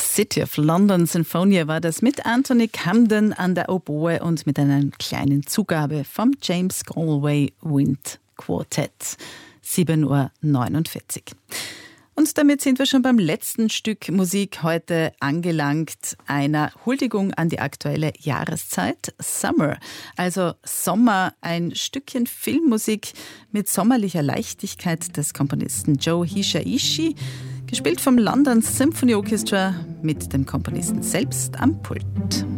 City of London Sinfonia war das mit Anthony Camden an der Oboe und mit einer kleinen Zugabe vom James Galway Wind Quartet. 7:49 Uhr. Und damit sind wir schon beim letzten Stück Musik heute angelangt, einer Huldigung an die aktuelle Jahreszeit, Summer. Also Sommer, ein Stückchen Filmmusik mit sommerlicher Leichtigkeit des Komponisten Joe Hisaishi, gespielt vom London Symphony Orchestra mit dem Komponisten selbst am Pult.